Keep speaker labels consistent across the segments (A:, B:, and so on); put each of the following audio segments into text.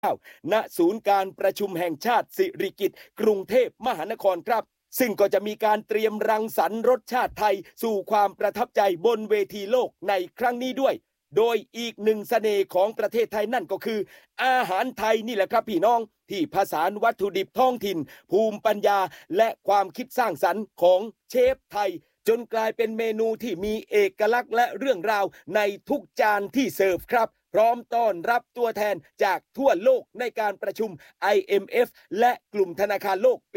A: ณศูนย์การประชุมแห่งชาติสิริกิติ์กรุงเทพมหานครครับซึ่งก็จะมีการเตรียมรังสรรค์รสชาติไทยสู่ความประทับใจบนเวทีโลกในครั้งนี้ด้วยโดยอีกหนึ่งเสน่ห์ของประเทศไทยนั่นก็คืออาหารไทยนี่แหละครับพี่น้องที่ผสานวัตถุดิบท้องถิ่นภูมิปัญญาและความคิดสร้างสรรค์ของเชฟไทยจนกลายเป็นเมนูที่มีเอกลักษณ์และเรื่องราวในทุกจานที่เสิร์ฟครับพร้อมต้อนรับตัวแทนจากทั่วโลกในการประชุม IMF และกลุ่มธนาคารโลกปี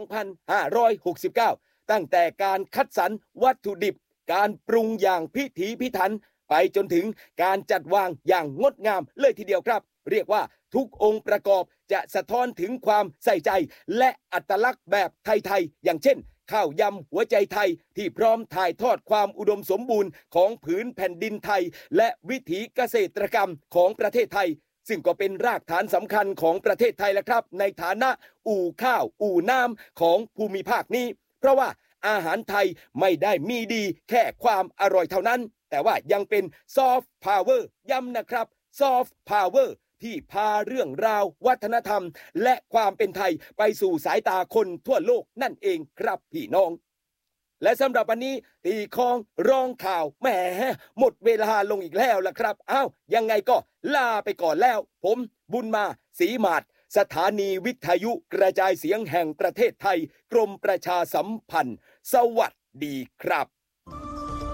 A: 2569 ตั้งแต่การคัดสรรวัตถุดิบการปรุงอย่างพิถีพิถันไปจนถึงการจัดวางอย่างงดงามเลยทีเดียวครับเรียกว่าทุกองค์ประกอบจะสะท้อนถึงความใส่ใจและอัตลักษณ์แบบไทยๆอย่างเช่นข้าวยำหัวใจไทยที่พร้อมถ่ายทอดความอุดมสมบูรณ์ของผืนแผ่นดินไทยและวิถีเกษตรกรรมของประเทศไทยซึ่งก็เป็นรากฐานสำคัญของประเทศไทยแหละครับในฐานะอู่ข้าวอู่น้ำของภูมิภาคนี้เพราะว่าอาหารไทยไม่ได้มีดีแค่ความอร่อยเท่านั้นแต่ว่ายังเป็นซอฟต์พาวเวอร์ย้ำนะครับซอฟต์พาวเวอร์ที่พาเรื่องราววัฒนธรรมและความเป็นไทยไปสู่สายตาคนทั่วโลกนั่นเองครับพี่น้องและสำหรับวันนี้ตีคองร้องข่าวแหมหมดเวลาลงอีกแล้วล่ะครับยังไงก็ลาไปก่อนแล้วผมบุญมาศรีมาศสถานีวิทยุกระจายเสียงแห่งประเทศไทยกรมประชาสัมพันธ์สวัสดีครับ